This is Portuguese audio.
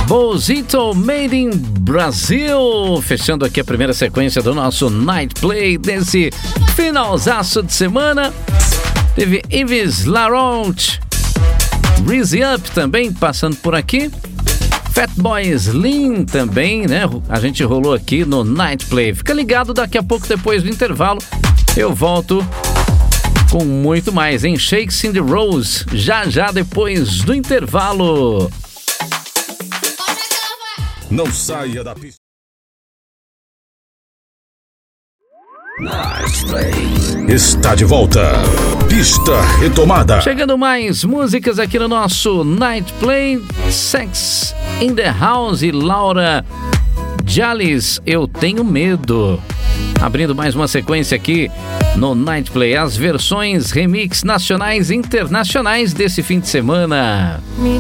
Bozito Made in Brasil, fechando aqui a primeira sequência do nosso Night Play desse finalzaço de semana. Teve Yves Laroche, Breezy Up também passando por aqui. Fatboy Slim também, né? A gente rolou aqui no Night Play. Fica ligado, daqui a pouco, depois do intervalo, eu volto com muito mais, hein? Shakes in the Rose, já depois do intervalo. Não saia da pista. Night Play está de volta. Pista retomada. Chegando mais músicas aqui no nosso Night Play. Sex in the House e Laura Jales, Eu Tenho Medo. Abrindo mais uma sequência aqui no Night Play. As versões remix nacionais e internacionais desse fim de semana.